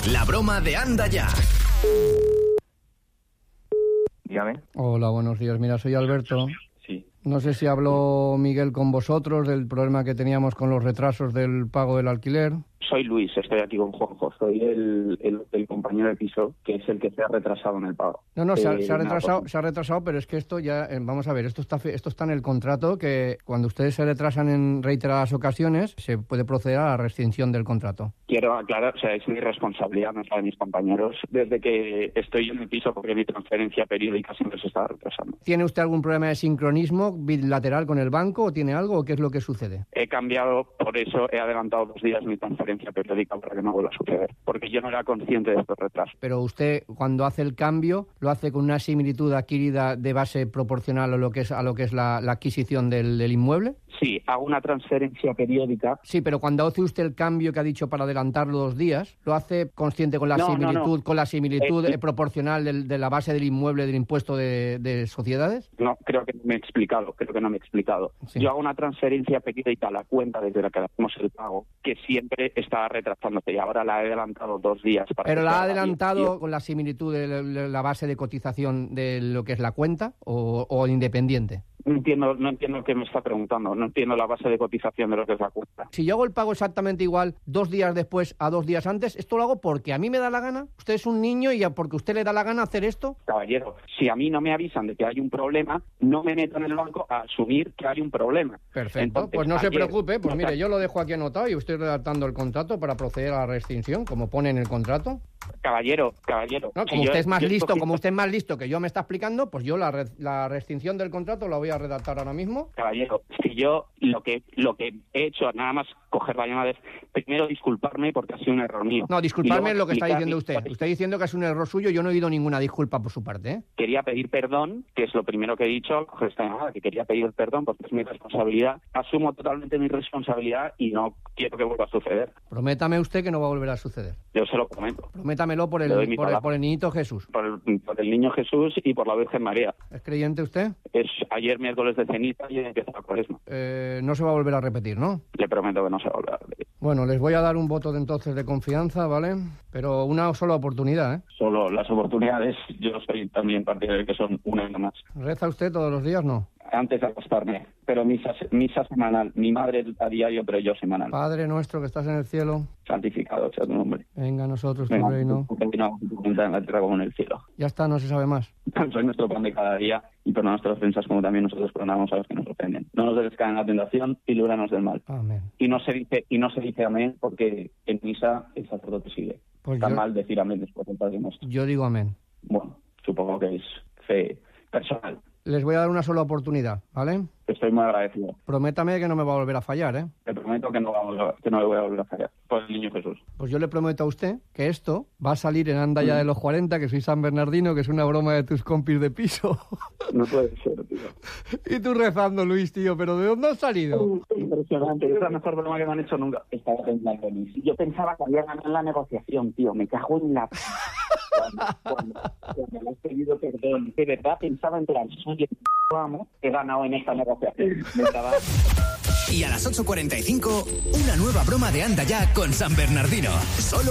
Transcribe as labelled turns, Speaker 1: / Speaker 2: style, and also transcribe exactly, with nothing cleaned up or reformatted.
Speaker 1: La broma de Anda Ya.
Speaker 2: Dígame.
Speaker 3: Hola, buenos días. Mira, soy Alberto.
Speaker 2: Sí.
Speaker 3: No sé si habló Miguel con vosotros del problema que teníamos con los retrasos del pago del alquiler.
Speaker 2: Soy Luis, estoy aquí con Juanjo. Soy el, el, el compañero de piso, que es el que se ha retrasado en el pago.
Speaker 3: No, no, se ha,
Speaker 2: Eh,
Speaker 3: se ha
Speaker 2: nada,
Speaker 3: retrasado,
Speaker 2: pues,
Speaker 3: se ha retrasado, pero es que esto ya, eh, vamos a ver, esto está, esto está en el contrato, que cuando ustedes se retrasan en reiteradas ocasiones, se puede proceder a la rescisión del contrato.
Speaker 2: Quiero aclarar, o sea, es mi responsabilidad, no es la de mis compañeros, desde que estoy en el piso, porque mi transferencia periódica siempre se está retrasando.
Speaker 3: ¿Tiene usted algún problema de sincronismo bilateral con el banco o tiene algo o qué es lo que sucede?
Speaker 2: He cambiado, por eso he adelantado dos días mi transferencia periódica para que no vuelva a suceder, porque yo no era consciente de estos retrasos.
Speaker 3: Pero usted, cuando hace el cambio, lo hace con una similitud adquirida de base proporcional a lo que es a lo que es la, la adquisición del, del inmueble.
Speaker 2: Sí, hago una transferencia periódica.
Speaker 3: Sí, pero cuando hace usted el cambio que ha dicho para adelantarlo dos días, ¿lo hace consciente con la
Speaker 2: No,
Speaker 3: similitud,
Speaker 2: no, no.
Speaker 3: con la similitud
Speaker 2: Eh,
Speaker 3: eh, proporcional del, de la base del inmueble del impuesto de, de sociedades?
Speaker 2: No, creo que no me he explicado, creo que no me he explicado.
Speaker 3: Sí.
Speaker 2: Yo hago una transferencia periódica a la cuenta desde la que hacemos el pago, que siempre está retrasándose y ahora la he adelantado dos días. Para
Speaker 3: ¿Pero
Speaker 2: que
Speaker 3: la
Speaker 2: se
Speaker 3: ha
Speaker 2: haga
Speaker 3: adelantado
Speaker 2: bien.
Speaker 3: con la similitud de la, de la base de cotización de lo que es la cuenta o, o independiente?
Speaker 2: No entiendo, no entiendo qué me está preguntando, no entiendo la base de cotización de lo que es la cuenta.
Speaker 3: Si yo hago el pago exactamente igual dos días después a dos días antes, ¿esto lo hago porque a mí me da la gana? ¿Usted es un niño y ya porque a usted le da la gana hacer esto?
Speaker 2: Caballero, si a mí no me avisan de que hay un problema, no me meto en el banco a asumir que hay un problema.
Speaker 3: Perfecto,
Speaker 2: Entonces,
Speaker 3: pues no se
Speaker 2: ayer-
Speaker 3: preocupe, pues
Speaker 2: no,
Speaker 3: mire, yo lo dejo aquí anotado y estoy redactando el contrato para proceder a la rescisión, como pone en el contrato.
Speaker 2: Caballero, caballero.
Speaker 3: No,
Speaker 2: si
Speaker 3: como
Speaker 2: yo-
Speaker 3: usted es más
Speaker 2: yo
Speaker 3: listo,
Speaker 2: escogí-
Speaker 3: como usted es más listo que yo me está explicando, pues yo la, re- la rescisión del contrato la voy a redactar ahora mismo.
Speaker 2: Caballero, si yo lo que lo que he hecho, nada más coger la llamada, es primero disculparme porque ha sido un error mío.
Speaker 3: No,
Speaker 2: Y
Speaker 3: disculpadme
Speaker 2: luego
Speaker 3: lo que está
Speaker 2: explicar
Speaker 3: diciendo
Speaker 2: mi-
Speaker 3: usted. Usted diciendo que es un error suyo, yo no he oído ninguna disculpa por su parte, ¿eh?
Speaker 2: Quería pedir perdón, que es lo primero que he dicho al coger esta llamada, que quería pedir perdón porque es mi responsabilidad. Asumo totalmente mi responsabilidad y no quiero que vuelva a suceder.
Speaker 3: Prométame usted que no va a volver a suceder.
Speaker 2: Yo se lo prometo.
Speaker 3: Prométamelo por el,
Speaker 2: Le doy mi
Speaker 3: por el,
Speaker 2: palabra.
Speaker 3: por el niñito Jesús.
Speaker 2: Por el, por el niño Jesús y por la Virgen María.
Speaker 3: ¿Es creyente usted?
Speaker 2: Es ayer miércoles de ceniza y empieza la cuaresma.
Speaker 3: Eh, no se va a volver a repetir, ¿no?
Speaker 2: Le prometo que no se va a volver a repetir.
Speaker 3: Bueno, les voy a dar un voto de entonces de confianza, ¿vale? Pero una sola oportunidad, ¿eh?
Speaker 2: Solo las oportunidades, yo soy también partidario de que son una y no más.
Speaker 3: ¿Reza usted todos los días? No.
Speaker 2: Antes de acostarme, pero misa, misa semanal. Mi madre a diario, pero yo semanal.
Speaker 3: Padre nuestro que estás en el cielo,
Speaker 2: Santificado sea tu nombre.
Speaker 3: venga a nosotros tu
Speaker 2: Venga,
Speaker 3: reino.
Speaker 2: continuamos tu voluntad en la tierra como en el cielo.
Speaker 3: Ya está, no se sabe más.
Speaker 2: Soy nuestro pan de cada día y perdona nuestras ofensas como también nosotros perdonamos a los que nos ofenden. No nos dejes caer en la tentación y líbranos del mal.
Speaker 3: Amén.
Speaker 2: Y no se dice y no se dice amén porque en misa el sacerdote sigue.
Speaker 3: Pues
Speaker 2: Está
Speaker 3: yo-
Speaker 2: mal decir amén después del Padre Nuestro.
Speaker 3: Yo digo amén.
Speaker 2: Bueno, supongo que es fe personal.
Speaker 3: Les voy a dar una sola oportunidad, ¿vale?
Speaker 2: Estoy muy agradecido.
Speaker 3: Prométame que no me va a volver a fallar, ¿eh?
Speaker 2: Te prometo que no, vamos a- que no le voy a volver a fallar. Por el niño Jesús.
Speaker 3: Pues yo le prometo a usted que esto va a salir en Anda Ya de los cuarenta, que soy San Bernardino, que es una broma de tus compis de piso.
Speaker 2: No puede ser, tío.
Speaker 3: Y tú rezando, Luis, tío, ¿pero de dónde has salido?
Speaker 2: Impresionante. Es la mejor broma que me han hecho nunca. Estaba temblando, Luis. Yo pensaba que había ganado en la negociación, tío. Me cago en la... Cuando, cuando, cuando le has pedido perdón. De verdad pensaba en plan, soy el amo, he ganado en esta negociación. Me estaba...
Speaker 1: Y a las ocho cuarenta y cinco, una nueva broma de Anda Ya con San Bernardino. Solo